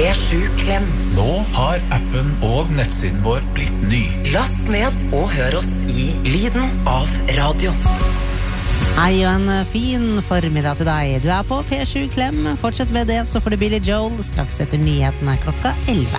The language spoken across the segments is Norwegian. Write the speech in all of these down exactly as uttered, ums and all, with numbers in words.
P sju Klem. Nå har appen og nettsiden vår blitt ny. Last ned og hør oss i lyden av radio. Hei og en fin formiddag til deg. Du er på P sju Klem. Fortsett med det, så får du Billy Joel straks etter nyhetene klokka elleve.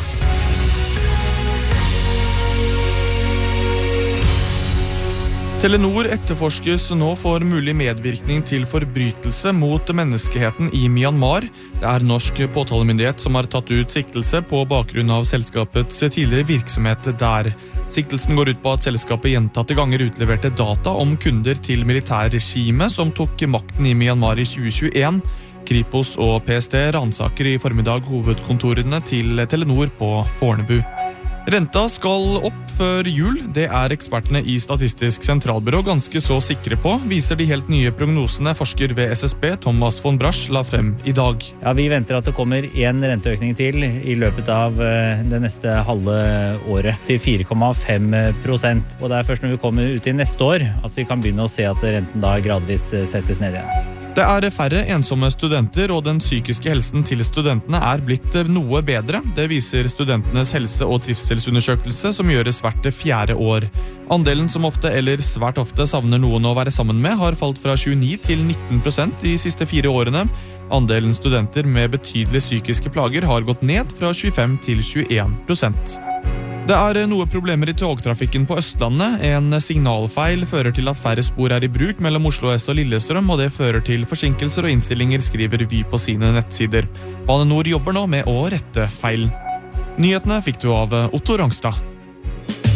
Telenor etterforskes nå for mulig medvirkning til forbrytelse mot menneskeheten i Myanmar. Det er norsk påtalemyndighet som har tatt ut siktelse på bakgrunn av selskapets tidligere virksomhet der. Siktelsen går ut på at selskapet gjentatte ganger utleverte data om kunder til militærregime som tok makten i Myanmar i tjue tjueen. Kripos og P S T ransaker i formiddag hovedkontorene til Telenor på Fornebu. Renta skal opp før jul, det er ekspertene i Statistisk sentralbyrå ganske så sikre på, viser de helt nye prognosene forsker ved S S B Thomas von Brasch la frem i dag. Ja, vi venter at det kommer en renteøkning til i løpet av det neste halve året til fire komma fem prosent. Og det er først når vi kommer ut i neste år at vi kan begynne å se at renten da gradvis settes ned igjen. Det er færre ensomme studenter, og den psykiske helsen til studentene er blitt noe bedre. Det viser studentenes helse- og trivselsundersøkelse som gjøres hvert fjerde år. Andelen som ofte eller svært ofte savner noen å være sammen med har falt fra tjueni til nitten prosent de siste fire årene. Andelen studenter med betydelige psykiske plager har gått ned fra tjuefem til tjueen prosent. Det er noe problemer i togtrafikken på Østlandet. En signalfeil fører til at færre spor er i bruk mellom Oslo S og Lillestrøm, og det fører til forsinkelser og innstillinger, skriver Vy på sine nettsider. Bane Nor jobber nå med å rette feilen. Nyhetene fikk du av Otto Rangstad.